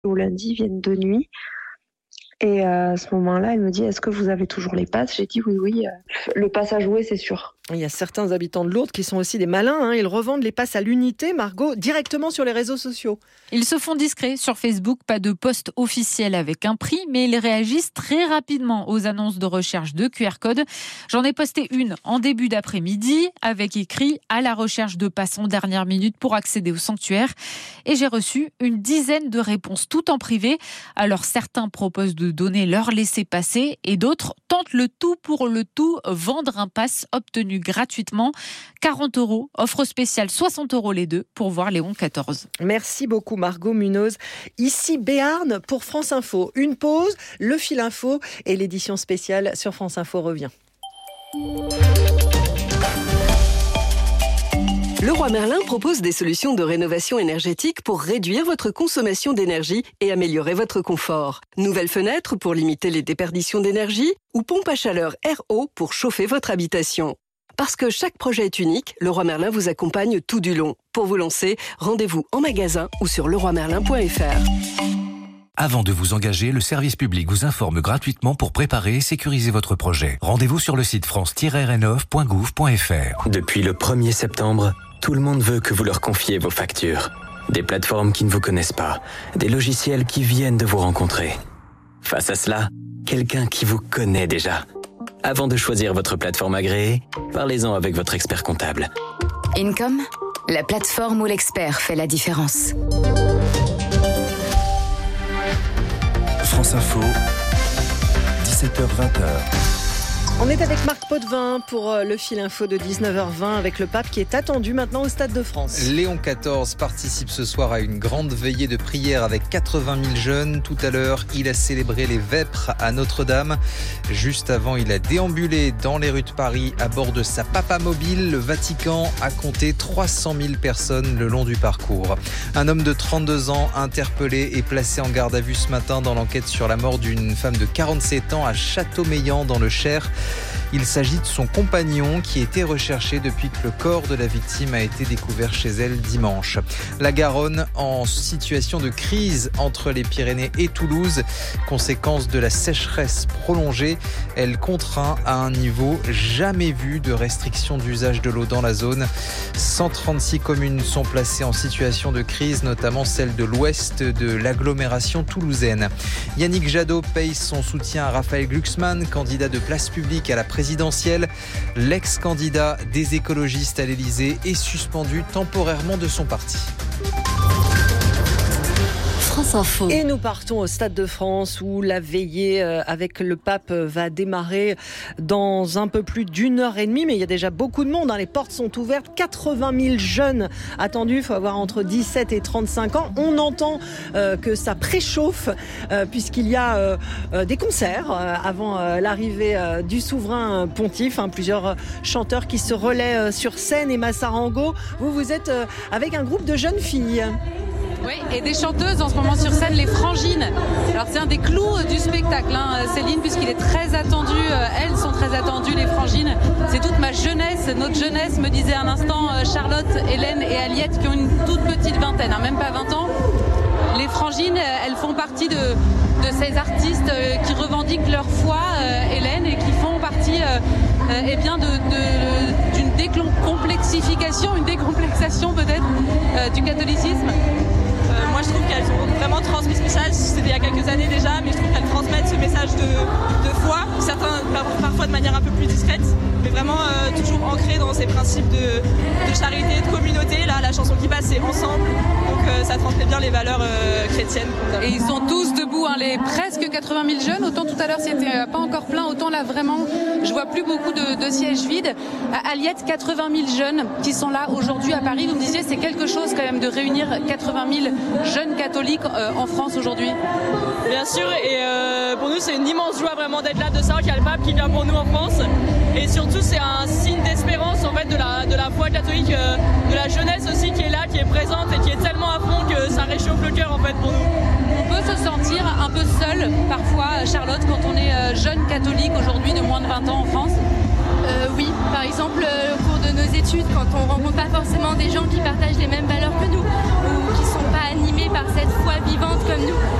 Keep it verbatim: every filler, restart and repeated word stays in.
au lundi viennent de nuit. Et euh, à ce moment-là, elle me dit « Est-ce que vous avez toujours les passes ?» J'ai dit « Oui, oui, euh, le pass à jouer, c'est sûr. » Il y a certains habitants de Lourdes qui sont aussi des malins. Hein. Ils revendent les passes à l'unité, Margot, directement sur les réseaux sociaux. Ils se font discrets sur Facebook, pas de post officiel avec un prix, mais ils réagissent très rapidement aux annonces de recherche de Q R code. J'en ai posté une en début d'après-midi avec écrit « À la recherche de passes en dernière minute pour accéder au sanctuaire ». Et j'ai reçu une dizaine de réponses, toutes en privé. Alors certains proposent de donner leur laissez-passer et d'autres tentent le tout pour le tout, vendre un pass obtenu gratuitement. quarante euros, offre spéciale soixante euros les deux pour voir Léon quatorze. Merci beaucoup Margot Munoz. Ici Béarn pour France Info. Une pause, le fil info et l'édition spéciale sur France Info revient. Leroy Merlin propose des solutions de rénovation énergétique pour réduire votre consommation d'énergie et améliorer votre confort. Nouvelles fenêtres pour limiter les déperditions d'énergie ou pompe à chaleur R O pour chauffer votre habitation. Parce que chaque projet est unique, Leroy Merlin vous accompagne tout du long. Pour vous lancer, rendez-vous en magasin ou sur leroy merlin point f r. Avant de vous engager, le service public vous informe gratuitement pour préparer et sécuriser votre projet. Rendez-vous sur le site france tiret rénov point gouv point f r. Depuis le premier septembre, tout le monde veut que vous leur confiez vos factures. Des plateformes qui ne vous connaissent pas, des logiciels qui viennent de vous rencontrer. Face à cela, quelqu'un qui vous connaît déjà. Avant de choisir votre plateforme agréée, parlez-en avec votre expert comptable. Income, la plateforme où l'expert fait la différence. France Info, dix-sept heures vingt. On est avec Marc Potvin pour le fil info de dix-neuf heures vingt avec le pape qui est attendu maintenant au Stade de France. Léon quatorze participe ce soir à une grande veillée de prière avec quatre-vingt mille jeunes. Tout à l'heure, il a célébré les vêpres à Notre-Dame. Juste avant, il a déambulé dans les rues de Paris à bord de sa Papa Mobile. Le Vatican a compté trois cent mille personnes le long du parcours. Un homme de trente-deux ans interpellé et placé en garde à vue ce matin dans l'enquête sur la mort d'une femme de quarante-sept ans à Châteaumeillan dans le Cher. Il s'agit de son compagnon qui était recherché depuis que le corps de la victime a été découvert chez elle dimanche. La Garonne en situation de crise entre les Pyrénées et Toulouse. Conséquence de la sécheresse prolongée, elle contraint à un niveau jamais vu de restriction d'usage de l'eau dans la zone. cent trente-six communes sont placées en situation de crise, notamment celle de l'ouest de l'agglomération toulousaine. Yannick Jadot paye son soutien à Raphaël Glucksmann, candidat de Place Publique à la présidentielle. L'ex-candidat des écologistes à l'Élysée est suspendu temporairement de son parti. France Info. Et nous partons au Stade de France où la veillée avec le pape va démarrer dans un peu plus d'une heure et demie. Mais il y a déjà beaucoup de monde, hein. Les portes sont ouvertes. quatre-vingt mille jeunes attendus. Il faut avoir entre dix-sept et trente-cinq ans. On entend euh, que ça préchauffe euh, puisqu'il y a euh, euh, des concerts euh, avant euh, l'arrivée euh, du souverain pontife. Hein. Plusieurs chanteurs qui se relaient euh, sur scène. Emma Sarango, vous, vous êtes euh, avec un groupe de jeunes filles. Oui, et des chanteuses en ce moment sur scène, les Frangines. Alors c'est un des clous du spectacle, hein, Céline, puisqu'il est très attendu. Elles sont très attendues, les Frangines. C'est toute ma jeunesse, notre jeunesse, me disait un instant Charlotte, Hélène et Aliette, qui ont une toute petite vingtaine, hein, même pas vingt ans. Les Frangines, elles font partie de, de ces artistes qui revendiquent leur foi, Hélène, et qui font partie euh, eh bien de, de, d'une décomplexification, une décomplexation peut-être euh, du catholicisme. Moi, je trouve qu'elles ont vraiment transmis ce message. C'était il y a quelques années déjà, mais je trouve qu'elles transmettent ce message de, de foi, certains parfois de manière un peu plus discrète, mais vraiment euh, toujours ancré dans ces principes de, de charité, de communauté. Là, la chanson qui passe, c'est ensemble, donc euh, ça transmet bien les valeurs euh, chrétiennes. Et ils sont tous debout, hein, les presque quatre-vingt mille jeunes. Autant tout à l'heure, c'était pas encore plein, autant là vraiment, je vois plus beaucoup de, de sièges vides. À Aliette, quatre-vingt mille jeunes qui sont là aujourd'hui à Paris. Vous me disiez, c'est quelque chose quand même de réunir quatre-vingt mille jeunes catholiques euh, en France aujourd'hui. Bien sûr, et euh, pour nous c'est une immense joie vraiment d'être là, de savoir qu'il y a le pape qui vient pour nous en France, et surtout c'est un signe d'espérance en fait de la, de la foi catholique, euh, de la jeunesse aussi qui est là, qui est présente et qui est tellement à fond que ça réchauffe le cœur en fait pour nous. On peut se sentir un peu seul parfois, Charlotte, quand on est jeune catholique aujourd'hui de moins de vingt ans en France. euh, Oui, par exemple euh, au cours de nos études, quand on ne rencontre pas forcément des gens qui partagent les mêmes valeurs que nous ou qui ne sont pas animés par cette foi vivante comme nous.